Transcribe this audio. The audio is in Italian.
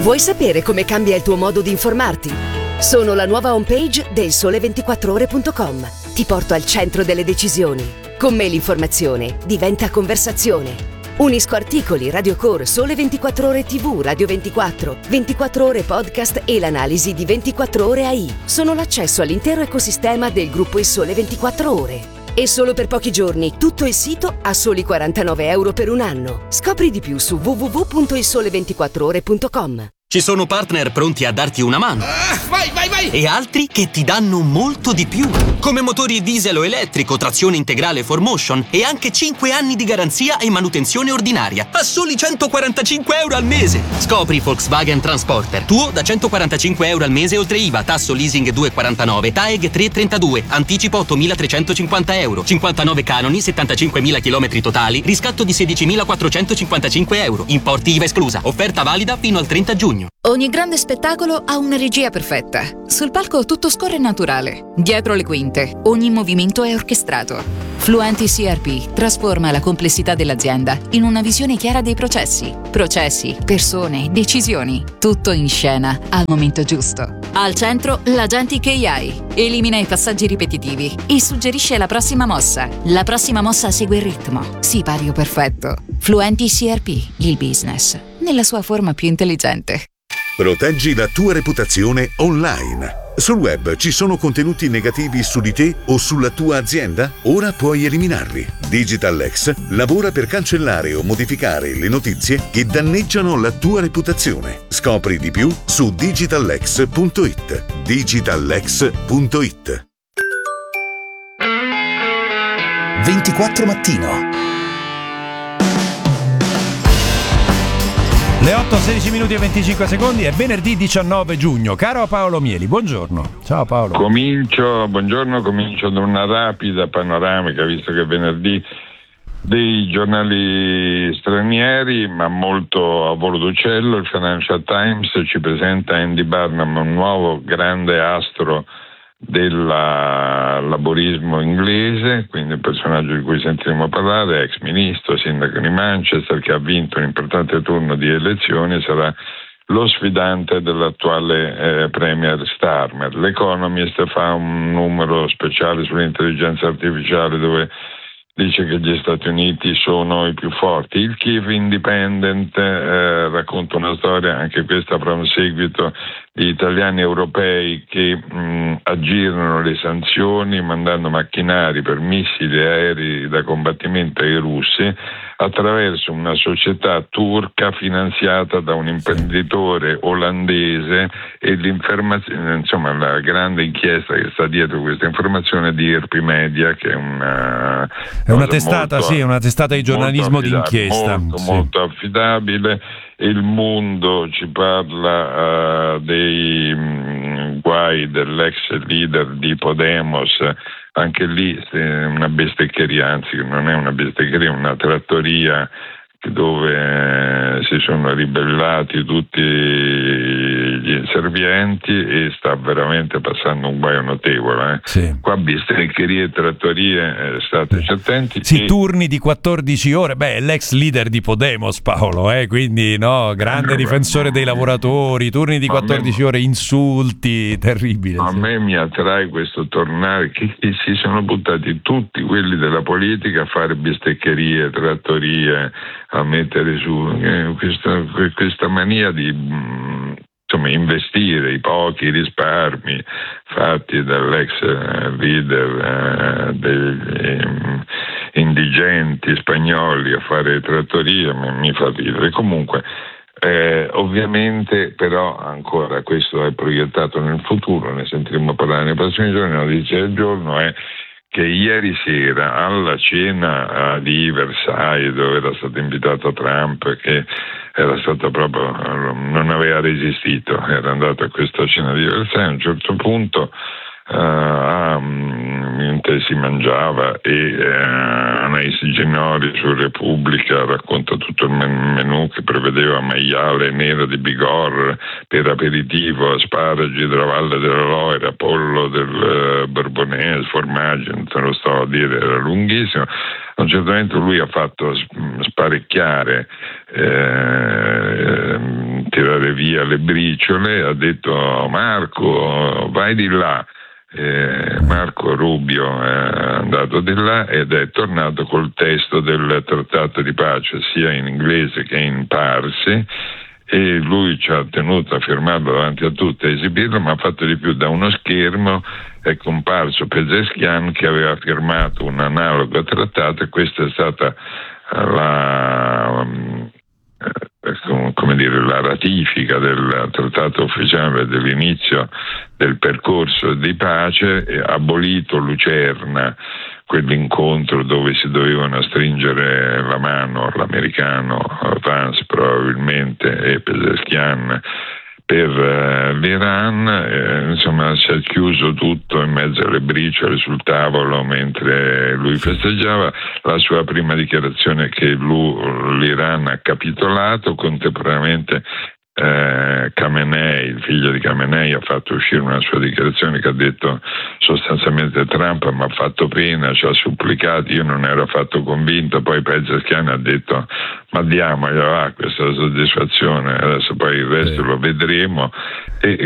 Vuoi sapere come cambia il tuo modo di informarti? Sono la nuova homepage del Sole24ore.com. Ti porto al centro delle decisioni. Con me l'informazione diventa conversazione. Unisco articoli, Radio Core, Sole 24 Ore TV, Radio 24, 24 Ore Podcast e l'analisi di 24 Ore AI. Sono l'accesso all'intero ecosistema del gruppo Il Sole 24 Ore. E solo per pochi giorni tutto il sito a soli €49 per un anno. Scopri di più su www.ilsole24ore.com. Ci sono partner pronti a darti una mano. Vai! E altri che ti danno molto di più. Come motori diesel o elettrico, trazione integrale 4Motion e anche 5 anni di garanzia e manutenzione ordinaria a soli €145 al mese. Scopri Volkswagen Transporter, tuo da €145 al mese oltre IVA, tasso leasing 2,49, TAEG 3,32, anticipo €8.350, 59 canoni, 75.000 km totali, riscatto di €16.455, importi IVA esclusa, offerta valida fino al 30 giugno. Ogni grande spettacolo ha una regia perfetta. Sul palco tutto scorre naturale. Dietro le quinte, ogni movimento è orchestrato. Fluenti CRP trasforma la complessità dell'azienda in una visione chiara dei processi. Processi, persone, decisioni. Tutto in scena al momento giusto. Al centro, l'Agentic AI. Elimina i passaggi ripetitivi e suggerisce la prossima mossa. La prossima mossa segue il ritmo. Sipario perfetto. Fluenti CRP, il business, nella sua forma più intelligente. Proteggi la tua reputazione online. Sul web ci sono contenuti negativi su di te o sulla tua azienda? Ora puoi eliminarli. DigitalX lavora per cancellare o modificare le notizie che danneggiano la tua reputazione. Scopri di più su digitalx.it. digitalx.it. 24 mattino. Le 8:16 e 25 secondi, è venerdì 19 giugno. Caro Paolo Mieli, buongiorno. Ciao Paolo. Comincio da una rapida panoramica, visto che è venerdì, dei giornali stranieri, ma molto a volo d'uccello. Il Financial Times ci presenta Andy Burnham, un nuovo grande astro del laborismo inglese, quindi un personaggio di cui sentiremo parlare, ex ministro, sindaco di Manchester, che ha vinto un importante turno di elezioni, sarà lo sfidante dell'attuale Premier Starmer. L'Economist fa un numero speciale sull'intelligenza artificiale dove dice che gli Stati Uniti sono i più forti. Il Kiev Independent racconta una storia, anche questa fra un seguito di italiani europei che aggirano le sanzioni mandando macchinari per missili e aerei da combattimento ai russi attraverso una società turca finanziata da un imprenditore olandese, e l'informazione, insomma, la grande inchiesta che sta dietro questa informazione è di IRP Media, che è una testata, sì, una testata di giornalismo d'inchiesta. Molto affidabile. Il Mondo ci parla dei guai dell'ex leader di Podemos, anche lì una besteccheria, anzi non è una besteccheria, una trattoria dove si sono ribellati tutti gli inservienti e sta veramente passando un guaio notevole. Sì. Qua bisteccherie e trattorie, stateci attenti. Sì, turni di 14 ore, l'ex leader di Podemos, Paolo, quindi no, grande difensore dei lavoratori, turni di 14 ore, insulti, terribile. A me mi attrae questo tornare, che si sono buttati tutti quelli della politica a fare bisteccherie, trattorie, a mettere su questa mania di investire i pochi risparmi fatti dall'ex leader degli indigenti spagnoli a fare trattorie, mi fa ridere. Comunque ovviamente però ancora questo è proiettato nel futuro, ne sentiremo parlare nei prossimi giorni. La notizia del giorno è che ieri sera alla cena di Versailles, dove era stato invitato Trump, che era stato proprio, non aveva resistito, era andato a questa cena di Versailles, a un certo punto mentre si mangiava, e Anais Ginori su Repubblica racconta tutto il menù che prevedeva maiale nero di Bigorre per aperitivo, asparagi della Valle della Loira, pollo del Bourbonnais, formaggio, non te lo sto a dire, era lunghissimo. A un certo momento lui ha fatto sparecchiare, tirare mettere via le briciole, ha detto: Marco, vai di là. Marco Rubio è andato di là ed è tornato col testo del trattato di pace sia in inglese che in parsi, e lui ci ha tenuto a firmarlo davanti a tutti, a esibirlo, ma ha fatto di più. Da uno schermo è comparso Pezeshkian che aveva firmato un analogo trattato, e questa è stata la ratifica del trattato ufficiale dell'inizio del percorso di pace, abolito Lucerna, quell'incontro dove si dovevano stringere la mano l'americano Vance probabilmente e Pezeshkian per l'Iran. Insomma, si è chiuso tutto in mezzo alle briciole sul tavolo mentre lui festeggiava. La sua prima dichiarazione è che l'Iran ha capitolato. Contemporaneamente Khamenei, il figlio di Khamenei, ha fatto uscire una sua dichiarazione che ha detto sostanzialmente: Trump mi ha fatto pena, ci ha supplicato, io non ero affatto convinto. Poi Pezeshkian ha detto: ma diamogliela questa soddisfazione, adesso poi il resto lo vedremo. E